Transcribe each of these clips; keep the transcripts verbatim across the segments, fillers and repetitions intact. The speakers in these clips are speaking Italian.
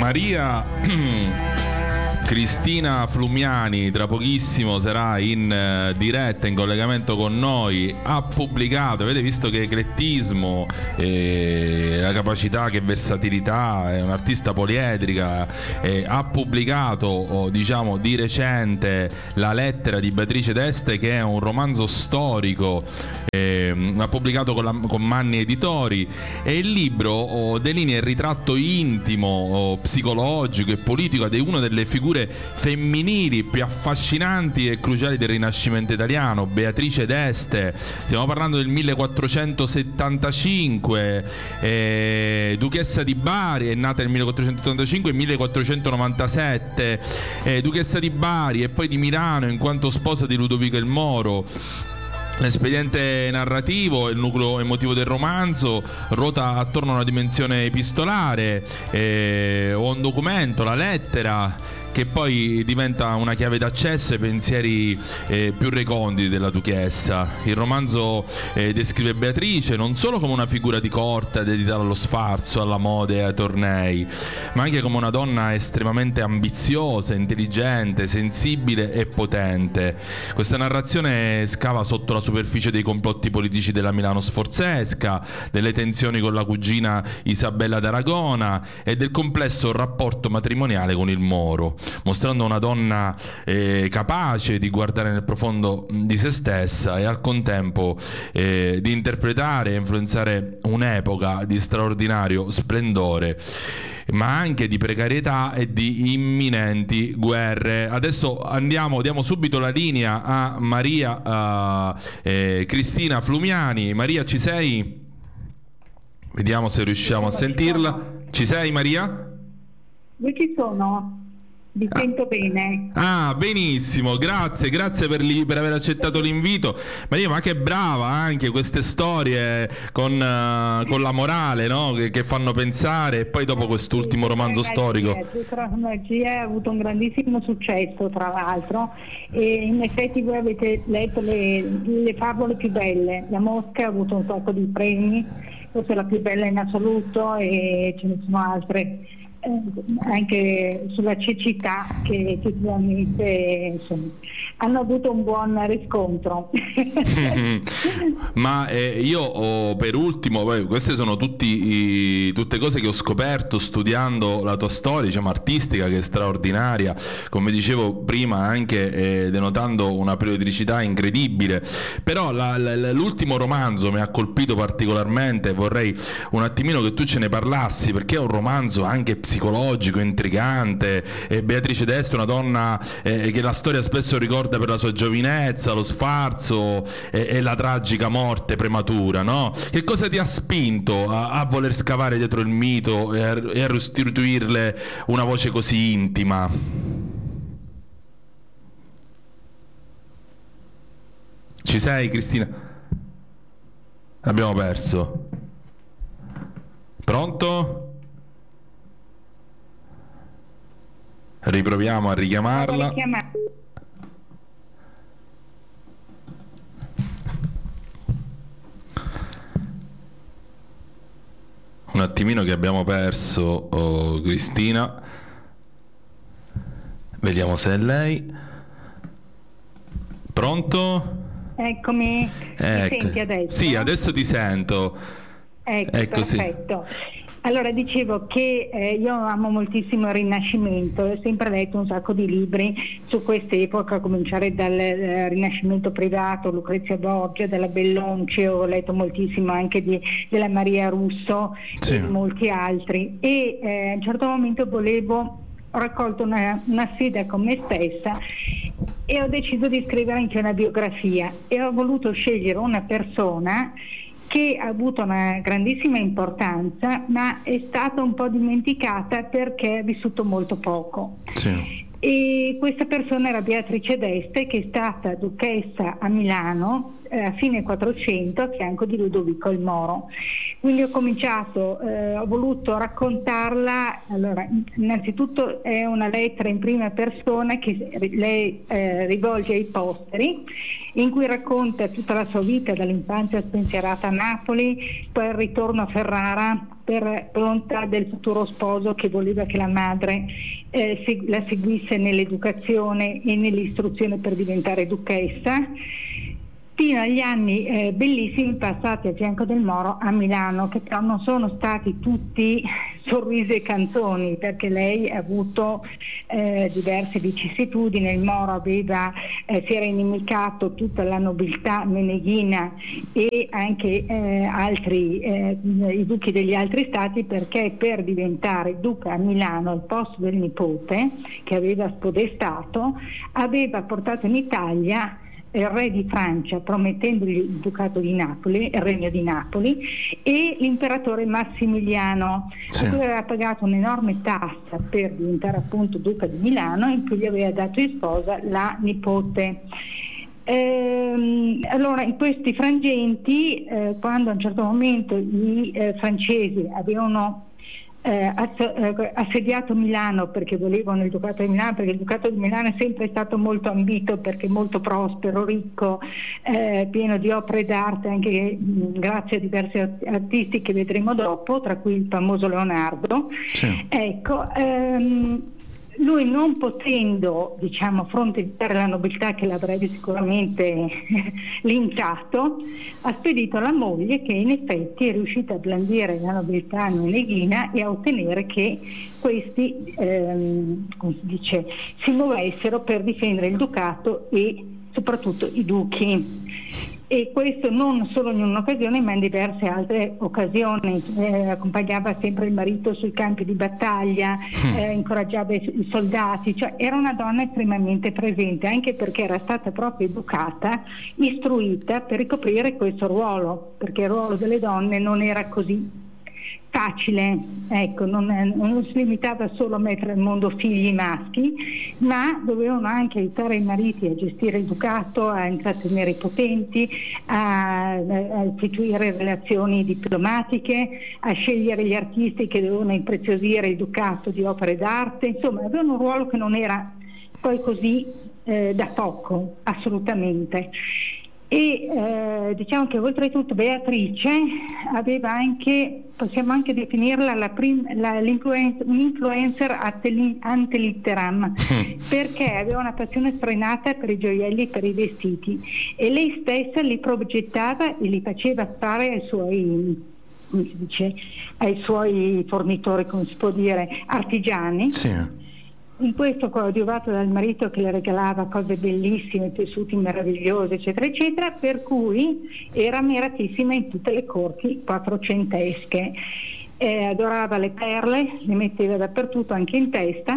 Maria Cristina Flumiani tra pochissimo sarà in uh, diretta, in collegamento con noi. Ha pubblicato, avete visto che eclettismo, eh, la capacità, che versatilità, è un'artista poliedrica. Eh, ha pubblicato, oh, diciamo di recente, La lettera di Beatrice d'Este, che è un romanzo storico. Eh, ha pubblicato con, la, con Manni Editori, e il libro oh, delinea il ritratto intimo, oh, psicologico e politico di una delle figure femminili più affascinanti e cruciali del Rinascimento italiano, Beatrice d'Este. Stiamo parlando del millequattrocentosettantacinque, eh, duchessa di Bari, è nata nel millequattrocentoottantacinque e millequattrocentonovantasette, eh, duchessa di Bari e poi di Milano in quanto sposa di Ludovico il Moro. L'espediente narrativo, il nucleo emotivo del romanzo, ruota attorno a una dimensione epistolare, eh, o un documento, la lettera, che poi diventa una chiave d'accesso ai pensieri eh, più reconditi della duchessa. Il romanzo eh, descrive Beatrice non solo come una figura di corte dedicata allo sfarzo, alla moda e ai tornei, ma anche come una donna estremamente ambiziosa, intelligente, sensibile e potente. Questa narrazione scava sotto la superficie dei complotti politici della Milano sforzesca, delle tensioni con la cugina Isabella d'Aragona e del complesso rapporto matrimoniale con il Moro, mostrando una donna eh, capace di guardare nel profondo di se stessa e al contempo eh, di interpretare e influenzare un'epoca di straordinario splendore, ma anche di precarietà e di imminenti guerre. Adesso andiamo, diamo subito la linea a Maria uh, eh, Cristina Flumiani. Maria, ci sei? Vediamo se riusciamo a sentirla. Ci sei, Maria? Io ci sono. Vi sento ah. bene. Ah, benissimo, grazie, grazie per, li, per aver accettato l'invito. Maria, ma che brava anche queste storie con, uh, con la morale, no? Che, che fanno pensare, e poi dopo quest'ultimo romanzo storico. Magia ha avuto un grandissimo successo, tra l'altro, e in effetti voi avete letto le, le favole più belle. La Mosca ha avuto un sacco di premi, forse la più bella in assoluto, e ce ne sono altre. Anche sulla cecità, che effettivamente insomma, hanno avuto un buon riscontro. Ma eh, io oh, per ultimo, beh, queste sono tutti, i, tutte cose che ho scoperto studiando la tua storia, diciamo, artistica, che è straordinaria, come dicevo prima, anche eh, denotando una periodicità incredibile. Però la, la, l'ultimo romanzo mi ha colpito particolarmente, vorrei un attimino che tu ce ne parlassi, perché è un romanzo anche psicologico, psicologico, intrigante. E Beatrice d'Este è una donna eh, che la storia spesso ricorda per la sua giovinezza, lo sfarzo e, e la tragica morte prematura, no? Che cosa ti ha spinto a, a voler scavare dietro il mito e a, e a restituirle una voce così intima? Ci sei, Cristina? L'abbiamo perso. Pronto? Riproviamo a richiamarla. Un attimino che abbiamo perso oh, Cristina. Vediamo se è lei. Pronto? Eccomi. Ecco. Mi senti adesso? Sì, adesso ti sento. Ecco, ecco perfetto. Sì. Allora, dicevo che eh, io amo moltissimo il Rinascimento, ho sempre letto un sacco di libri su quest'epoca, a cominciare dal eh, Rinascimento privato, Lucrezia Borgia, della Bellonci, ho letto moltissimo anche di, della Maria Russo, sì, e di molti altri, e eh, a un certo momento volevo, ho raccolto una, una sfida con me stessa e ho deciso di scrivere anche una biografia, e ho voluto scegliere una persona che ha avuto una grandissima importanza, ma è stata un po' dimenticata perché ha vissuto molto poco. Sì. E questa persona era Beatrice d'Este, che è stata duchessa a Milano eh, a fine quattrocento a fianco di Ludovico il Moro. Quindi ho cominciato, eh, ho voluto raccontarla. Allora, innanzitutto è una lettera in prima persona che lei eh, rivolge ai posteri, in cui racconta tutta la sua vita, dall'infanzia spensierata a Napoli, poi il ritorno a Ferrara per volontà del futuro sposo, che voleva che la madre eh, seg- la seguisse nell'educazione e nell'istruzione per diventare duchessa, fino agli anni eh, bellissimi passati a fianco del Moro a Milano, che però non sono stati tutti sorrisi e canzoni, perché lei ha avuto eh, diverse vicissitudini. Il Moro aveva, eh, si era inimicato tutta la nobiltà meneghina e anche eh, altri eh, i duchi degli altri stati, perché per diventare duca a Milano al posto del nipote che aveva spodestato, aveva portato in Italia il re di Francia, promettendogli il ducato di Napoli, il regno di Napoli, e l'imperatore Massimiliano, sì, a cui aveva pagato un'enorme tassa per diventare appunto duca di Milano, in cui gli aveva dato in sposa la nipote. Ehm, allora, in questi frangenti, eh, quando a un certo momento i eh, francesi avevano Eh, assediato Milano perché volevano il Ducato di Milano, perché il Ducato di Milano è sempre stato molto ambito, perché molto prospero, ricco, eh, pieno di opere d'arte, anche mh, grazie a diversi artisti che vedremo dopo, tra cui il famoso Leonardo. Sì. Ecco, ehm, lui, non potendo, diciamo, fronteggiare la nobiltà che l'avrebbe sicuramente linciato, ha spedito la moglie, che in effetti è riuscita a blandire la nobiltà meneghina e a ottenere che questi ehm, come si dice, si muovessero per difendere il ducato e soprattutto i duchi. E questo non solo in un'occasione, ma in diverse altre occasioni. Eh, accompagnava sempre il marito sui campi di battaglia, eh, incoraggiava i, i soldati, cioè era una donna estremamente presente, anche perché era stata proprio educata, istruita per ricoprire questo ruolo, perché il ruolo delle donne non era così facile, ecco, non, non si limitava solo a mettere al mondo figli maschi, ma dovevano anche aiutare i mariti a gestire il ducato, a intrattenere i potenti, a, a istituire relazioni diplomatiche, a scegliere gli artisti che dovevano impreziosire il ducato di opere d'arte. Insomma, avevano un ruolo che non era poi così eh, da poco, assolutamente. E eh, diciamo che oltretutto Beatrice aveva anche, possiamo anche definirla la prim, la, l'influencer, un'influencer ante litteram, perché aveva una passione sfrenata per i gioielli e per i vestiti, e lei stessa li progettava e li faceva fare ai suoi, come si dice, ai suoi fornitori, come si può dire, artigiani. Sì. In questo coadiuvato dal marito che le regalava cose bellissime, tessuti meravigliosi, eccetera, eccetera, per cui era ammiratissima in tutte le corti quattrocentesche. Eh, adorava le perle, le metteva dappertutto, anche in testa,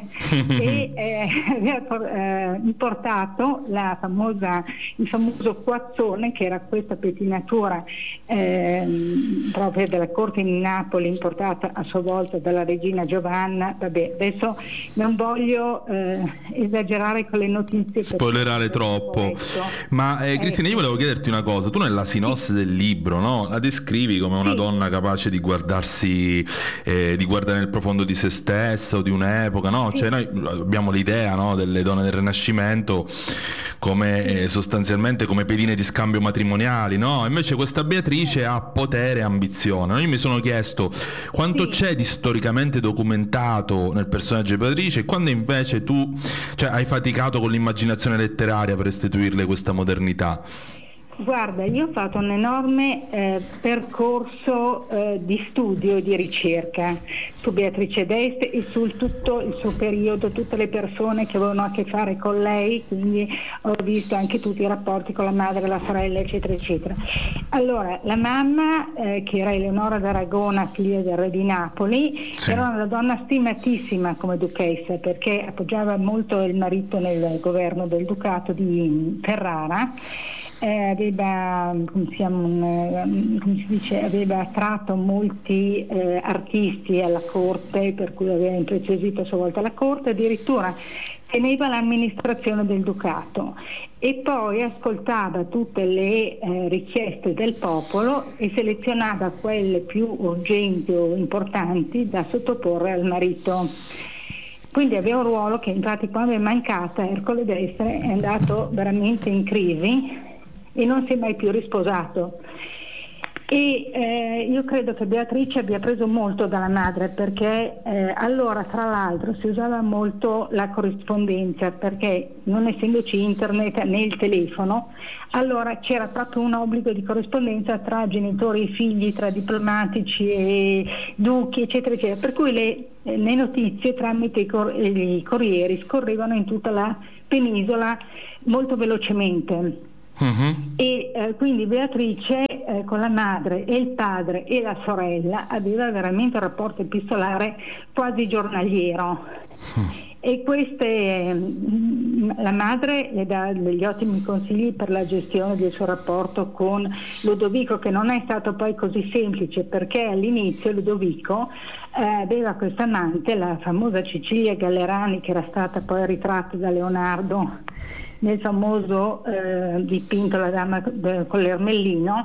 e eh, aveva eh, importato la famosa, il famoso quazzone, che era questa pettinatura eh, proprio della corte di Napoli, importata a sua volta dalla regina Giovanna. Vabbè, adesso non voglio eh, esagerare con le notizie, spoilerare troppo, ma eh, Cristina, io volevo chiederti una cosa. Tu nella sinossi del libro, no, la descrivi come una sì. donna capace di guardarsi Eh, di guardare nel profondo di se stessa o di un'epoca, no? Sì. Cioè noi abbiamo l'idea, no, delle donne del Rinascimento come eh, sostanzialmente come pedine di scambio matrimoniali, no? Invece questa Beatrice ha potere e ambizione. Io mi sono chiesto quanto sì. c'è di storicamente documentato nel personaggio di Beatrice, e quando invece tu, cioè, hai faticato con l'immaginazione letteraria per restituirle questa modernità. Guarda, io ho fatto un enorme eh, percorso eh, di studio e di ricerca su Beatrice d'Este e sul tutto il suo periodo, tutte le persone che avevano a che fare con lei, quindi ho visto anche tutti i rapporti con la madre, la sorella, eccetera, eccetera. Allora, la mamma, eh, che era Eleonora d'Aragona, figlia del re di Napoli, sì. era una donna stimatissima come duchessa, perché appoggiava molto il marito nel governo del ducato di Ferrara. Eh, aveva, come si, chiama, un, come si dice, aveva attratto molti eh, artisti alla corte, per cui aveva impreziosito a sua volta la corte, addirittura teneva l'amministrazione del ducato e poi ascoltava tutte le eh, richieste del popolo e selezionava quelle più urgenti o importanti da sottoporre al marito. Quindi aveva un ruolo che, infatti, quando è mancata Ercole d'Este è andato veramente in crisi e non si è mai più risposato. E eh, io credo che Beatrice abbia preso molto dalla madre, perché eh, allora tra l'altro si usava molto la corrispondenza, perché non essendoci internet né il telefono, allora c'era proprio un obbligo di corrispondenza tra genitori e figli, tra diplomatici e duchi, eccetera, eccetera, per cui le, eh, le notizie tramite i, cor- i corrieri scorrevano in tutta la penisola molto velocemente. Uh-huh. E eh, quindi Beatrice eh, con la madre e il padre e la sorella aveva veramente un rapporto epistolare quasi giornaliero. Uh-huh. E queste mh, la madre le dà degli ottimi consigli per la gestione del suo rapporto con Ludovico, che non è stato poi così semplice, perché all'inizio Ludovico eh, aveva questa amante, la famosa Cecilia Gallerani, che era stata poi ritratta da Leonardo nel famoso eh, dipinto La dama de, con l'ermellino,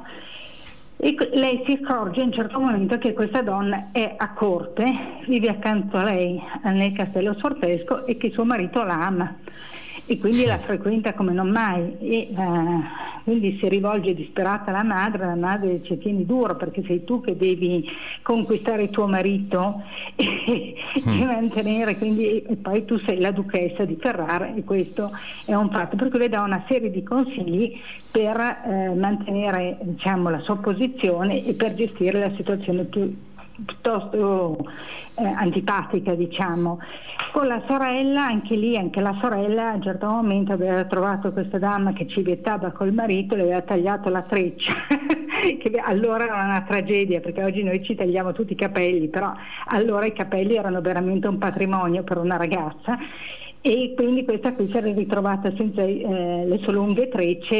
e lei si accorge a un certo momento che questa donna è a corte, vive accanto a lei nel castello sforzesco e che suo marito la ama e quindi la frequenta come non mai, e uh, quindi si rivolge disperata alla madre. La madre dice: tieni duro, perché sei tu che devi conquistare il tuo marito e, mm. e mantenere, quindi, e poi tu sei la duchessa di Ferrara, e questo è un fatto, per cui le dà una serie di consigli per eh, mantenere, diciamo, la sua posizione e per gestire la situazione più piuttosto eh, antipatica, diciamo. Con la sorella, anche lì, anche la sorella a un certo momento aveva trovato questa dama che civettava col marito, le aveva tagliato la treccia che allora era una tragedia, perché oggi noi ci tagliamo tutti i capelli, però allora i capelli erano veramente un patrimonio per una ragazza, e quindi questa qui si era ritrovata senza eh, le sue lunghe trecce,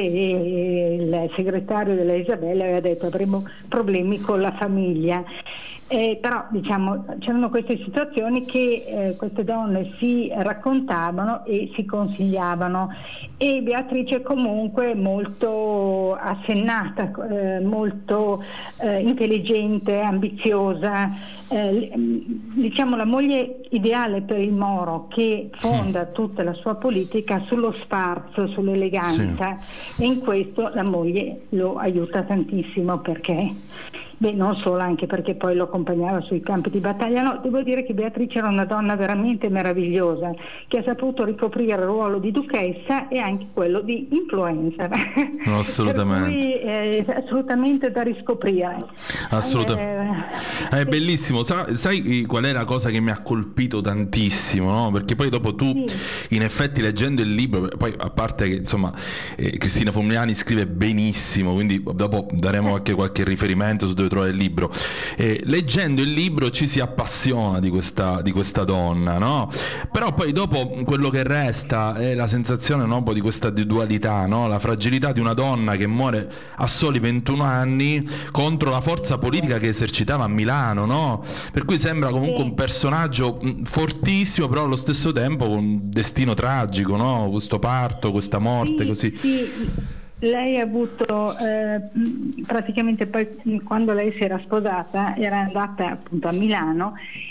e il segretario della Isabella aveva detto: avremo problemi con la famiglia. Eh, però diciamo c'erano queste situazioni che eh, queste donne si raccontavano e si consigliavano, e Beatrice comunque molto assennata, eh, molto eh, intelligente, ambiziosa, eh, diciamo la moglie ideale per il Moro, che fonda tutta la sua politica sullo sfarzo, sull'eleganza, sì. E in questo la moglie lo aiuta tantissimo, perché beh, non solo, anche perché poi lo accompagnava sui campi di battaglia. No, devo dire che Beatrice era una donna veramente meravigliosa, che ha saputo ricoprire il ruolo di duchessa e anche quello di influencer. No, assolutamente. Per cui è assolutamente da riscoprire. Assolutamente. Eh, è bellissimo. Sa, sai qual è la cosa che mi ha colpito tantissimo, no? Perché poi dopo tu, sì. in effetti, leggendo il libro, poi a parte che insomma eh, Cristina Formiani scrive benissimo, quindi dopo daremo anche qualche riferimento su dove trovare il libro. Eh, leggendo il libro ci si appassiona di questa, di questa donna, no? Però poi dopo quello che resta è la sensazione, no, un po' di questa dualità, no? La fragilità di una donna che muore a soli ventuno anni contro la forza politica che esercitava a Milano, no? Per cui sembra comunque un personaggio fortissimo, però allo stesso tempo con un destino tragico, no? Questo parto, questa morte, sì, così. Sì. Lei ha avuto eh, praticamente, poi quando lei si era sposata era andata appunto a Milano,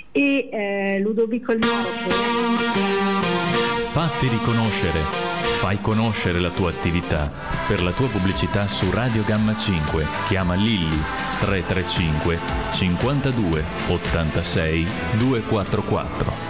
e eh, Ludovico il Moro, Fatti riconoscere, fai conoscere la tua attività. Per la tua pubblicità su Radio Gamma cinque chiama Lilli tre tre cinque cinquantadue ottantasei duecentoquarantaquattro.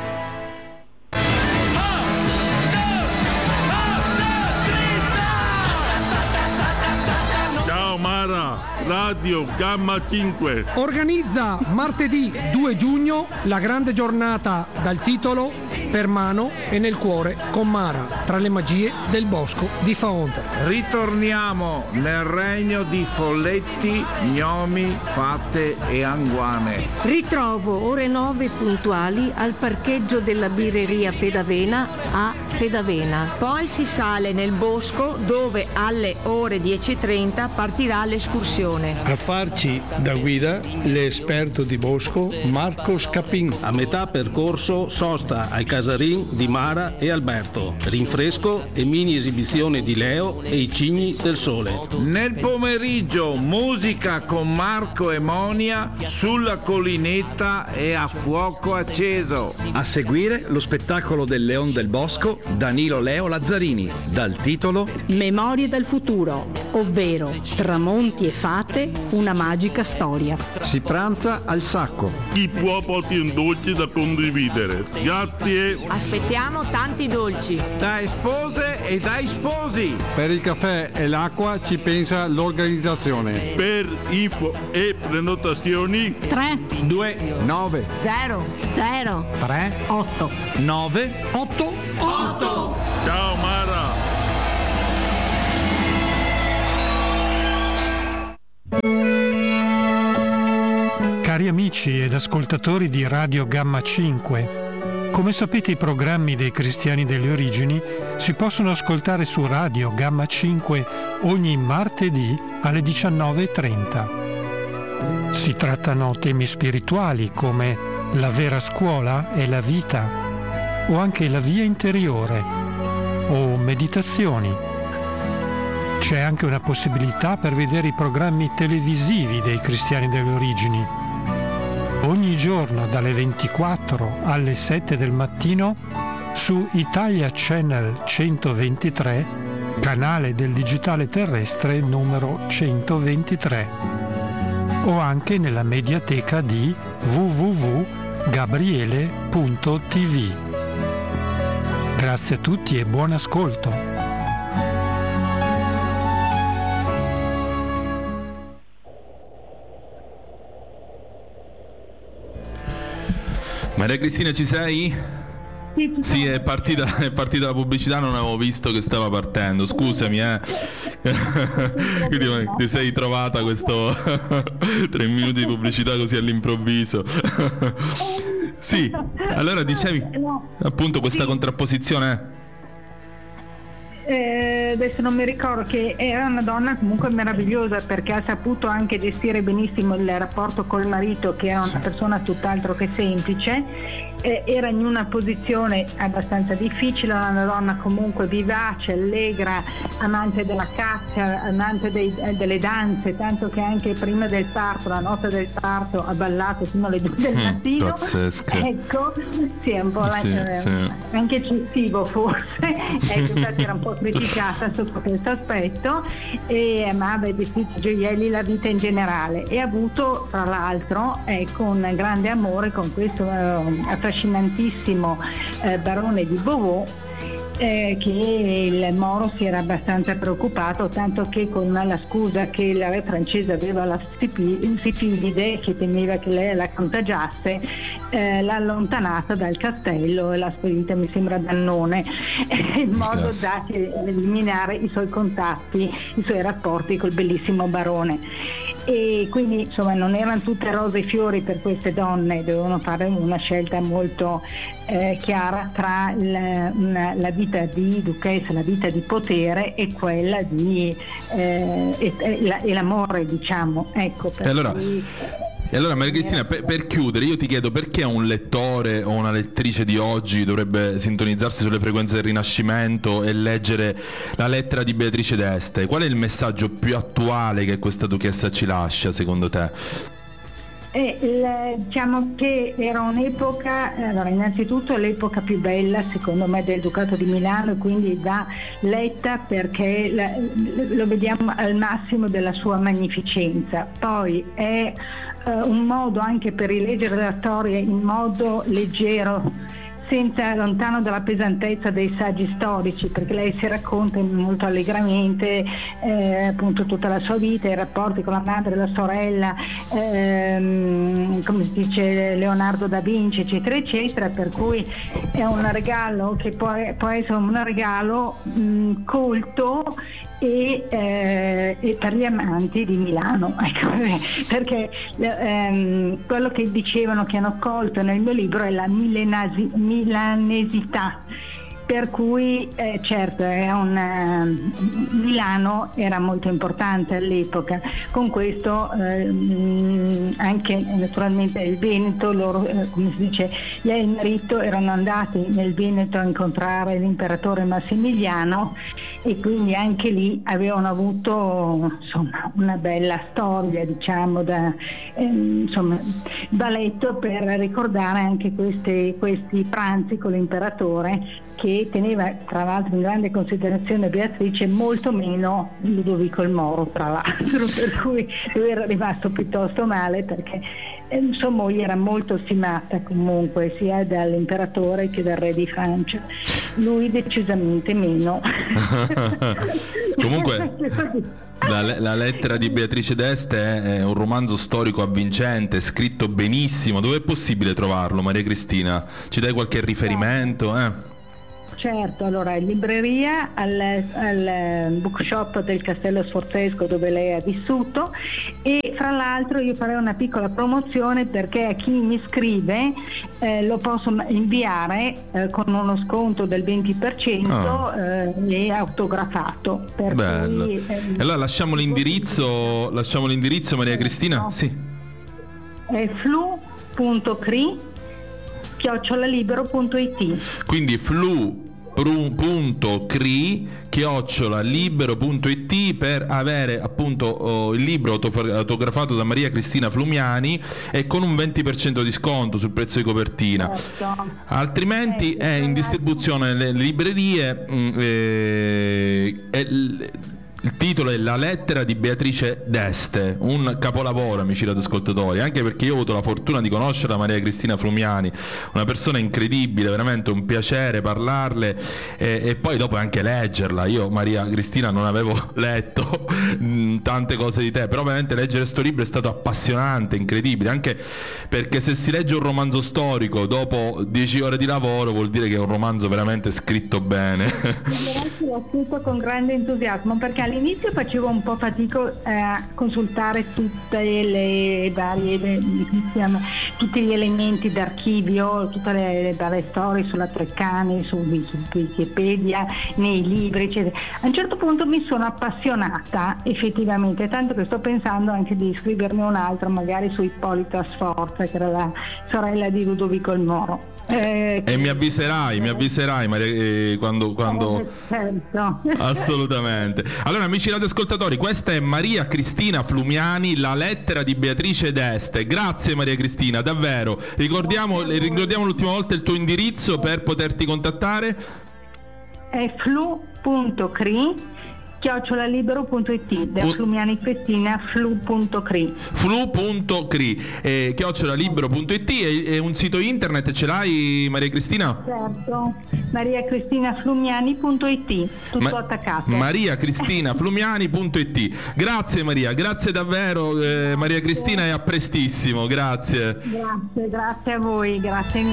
Radio Gamma cinque organizza martedì due giugno la grande giornata dal titolo Per mano e nel cuore con Mara, tra le magie del bosco di Faonda. Ritorniamo nel regno di folletti, gnomi, fatte e anguane. Ritrovo ore nove puntuali al parcheggio della birreria Pedavena a Pedavena. Poi si sale nel bosco, dove alle ore dieci e trenta partirà l'escursione. A farci da guida l'esperto di bosco Marco Scapin. A metà percorso sosta ai casarin di Mara e Alberto, rinfresco e mini esibizione di Leo e i cigni del sole. Nel pomeriggio musica con Marco e Monia sulla collinetta e a fuoco acceso. A seguire lo spettacolo del Leon del Bosco Danilo Leo Lazzarini, dal titolo Memorie del futuro, ovvero Tramonti e fate, una magica storia. Si pranza al sacco. Chi può porti un dolce da condividere. Grazie. Aspettiamo tanti dolci. Dai spose e dai sposi. Per il caffè e l'acqua ci pensa l'organizzazione. Per info e prenotazioni tre due nove zero zero tre otto nove otto otto. Ciao Mara. Cari amici ed ascoltatori di Radio Gamma cinque, come sapete i programmi dei Cristiani delle Origini si possono ascoltare su Radio Gamma cinque ogni martedì alle diciannove e trenta. Si trattano temi spirituali come la vera scuola e la vita, o anche la via interiore, o meditazioni. C'è anche una possibilità per vedere i programmi televisivi dei Cristiani delle Origini. Ogni giorno dalle ventiquattro alle sette del mattino su Italia Channel centoventitré, canale del digitale terrestre numero centoventitré, o anche nella mediateca di w w w punto gabriele punto t v. Grazie a tutti e buon ascolto. Maria Cristina, ci sei? Sì, sì, è partita, è partita la pubblicità, non avevo visto che stava partendo, scusami eh. Quindi ti sei trovata questo tre minuti di pubblicità così all'improvviso. Sì, allora dicevi appunto questa sì. contrapposizione. Eh, adesso non mi ricordo, che era una donna comunque meravigliosa, perché ha saputo anche gestire benissimo il rapporto col marito, che era una persona tutt'altro che semplice. Eh, era in una posizione abbastanza difficile, una donna comunque vivace, allegra, amante della caccia, amante dei, eh, delle danze, tanto che anche prima del parto, la notte del parto, ha ballato fino alle due del mattino. Pazzesca. Ecco, sì, è un po' sì, la, eh, sì. anche eccessivo forse. Ecco, infatti era un po' criticata sotto questo aspetto, e amava i vestiti, i gioielli, la vita in generale, e ha avuto tra l'altro ecco un grande amore con questo eh, affascinantissimo eh, barone di Beauvau, eh, che il Moro si era abbastanza preoccupato, tanto che con la scusa che il re francese aveva la sifilide, che temeva che lei la contagiasse, eh, l'ha allontanata dal castello e l'ha spedita, mi sembra, da Annone, eh, in modo da che, eliminare i suoi contatti, i suoi rapporti col bellissimo barone. E quindi insomma non erano tutte rose e fiori per queste donne, dovevano fare una scelta molto eh, chiara tra la, una, la vita di duchessa, la vita di potere, e quella di eh, e, e, la, e l'amore, diciamo, ecco. Per e allora cui, E allora Maria Cristina, per, per chiudere, io ti chiedo perché un lettore o una lettrice di oggi dovrebbe sintonizzarsi sulle frequenze del Rinascimento e leggere la lettera di Beatrice d'Este? Qual è il messaggio più attuale che questa duchessa ci lascia, secondo te? Eh, il, diciamo che era un'epoca, allora innanzitutto l'epoca più bella secondo me del Ducato di Milano, quindi va letta perché la, lo vediamo al massimo della sua magnificenza. Poi è uh, un modo anche per rileggere la storia in modo leggero, senza, lontano dalla pesantezza dei saggi storici, perché lei si racconta molto allegramente eh, appunto tutta la sua vita, i rapporti con la madre, la sorella, ehm, come si dice, Leonardo da Vinci, eccetera eccetera, per cui è un regalo che può, può essere un regalo mh, colto e, eh, e per gli amanti di Milano, ecco, perché ehm, quello che dicevano, che hanno colto nel mio libro, è la milenasi, milanesità, per cui eh, certo è un, eh, Milano era molto importante all'epoca. Con questo eh, anche naturalmente il Veneto, loro eh, come si dice, lei e il marito erano andati nel Veneto a incontrare l'imperatore Massimiliano, e quindi anche lì avevano avuto insomma una bella storia, diciamo, da eh, insomma va letto per ricordare anche questi, questi pranzi con l'imperatore, che che teneva tra l'altro in grande considerazione Beatrice, molto meno Ludovico il Moro, tra l'altro, per cui lui era rimasto piuttosto male perché eh, sua moglie era molto stimata comunque sia dall'imperatore che dal re di Francia, lui decisamente meno. Comunque la, la lettera di Beatrice d'Este è un romanzo storico avvincente, scritto benissimo. Dove è possibile trovarlo, Maria Cristina? Ci dai qualche riferimento? Eh? Certo, allora in libreria, al, al bookshop del Castello Sforzesco dove lei ha vissuto, e fra l'altro io farei una piccola promozione perché a chi mi scrive eh, lo posso inviare eh, con uno sconto del venti per cento oh. eh, e autografato. Per Bello. Cui, eh, allora lasciamo l'indirizzo, lasciamo l'indirizzo Maria Cristina? No. Sì. È flu punto cri chiocciola libero punto it. Quindi flu punto cri chiocciola libero punto it per avere appunto oh, il libro autografato da Maria Cristina Flumiani e con un venti per cento di sconto sul prezzo di copertina. Certo. Altrimenti eh, è in distribuzione nelle librerie. Mh, eh, è, il titolo è La lettera di Beatrice d'Este, un capolavoro, amici radioascoltatori, anche perché io ho avuto la fortuna di conoscere Maria Cristina Flumiani, una persona incredibile, veramente un piacere parlarle e, e poi dopo anche leggerla. Io Maria Cristina non avevo letto mh, tante cose di te, però veramente leggere questo libro è stato appassionante, incredibile, anche perché se si legge un romanzo storico dopo dieci ore di lavoro vuol dire che è un romanzo veramente scritto bene. L'ho scritto con grande entusiasmo perché all'inizio facevo un po' fatica a consultare tutte le varie, le, tutti gli elementi d'archivio, tutte le, le varie storie sulla Treccani, su, su Wikipedia, nei libri, eccetera. A un certo punto mi sono appassionata effettivamente, tanto che sto pensando anche di scriverne un altro, magari su Ippolita Sforza, che era la sorella di Ludovico il Moro. Eh, e mi avviserai, mi avviserai Maria, eh, quando, quando... Eh, certo. Assolutamente. Allora, amici radioascoltatori, questa è Maria Cristina Flumiani, La lettera di Beatrice d'Este. Grazie Maria Cristina, davvero. Ricordiamo, ricordiamo l'ultima volta il tuo indirizzo per poterti contattare. È flu punto cri chiocciola libero punto it, da Flumiani Cristina, flu punto cri flu punto cri eh, chiocciola libero punto it. e, e un sito internet ce l'hai, Maria Cristina? Certo, maria cristina flumiani punto it, tutto Ma- attaccato. maria cristina flumiani punto it. Grazie Maria, grazie davvero eh, Maria Cristina, e a prestissimo. Grazie. Grazie, grazie a voi, grazie mille.